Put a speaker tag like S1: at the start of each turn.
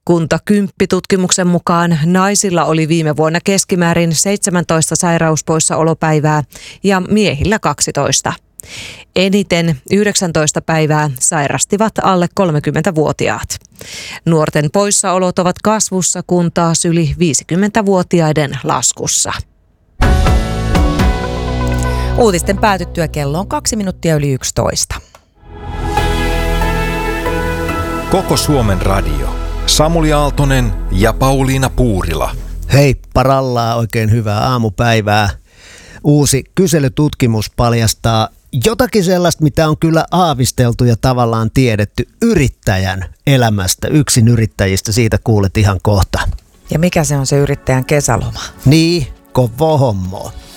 S1: Kunta 10-tutkimuksen mukaan naisilla oli viime vuonna keskimäärin 17 sairauspoissaolopäivää ja miehillä 12. Eniten 19 päivää sairastivat alle 30-vuotiaat. Nuorten poissaolot ovat kasvussa, kun taas yli 50-vuotiaiden laskussa.
S2: Uutisten päätyttyä kello on 2 minuuttia yli 11.
S3: Koko Suomen radio. Samuli Aaltonen ja Pauliina Puurila.
S4: Hei, parallaa, oikein hyvää aamupäivää. Uusi kyselytutkimus paljastaa jotakin sellaista, mitä on kyllä aavisteltu ja tavallaan tiedetty yrittäjän elämästä. Yksin yrittäjistä, siitä kuulet ihan kohta.
S2: Ja mikä se on se yrittäjän kesäloma?
S4: Niin, kova hommo.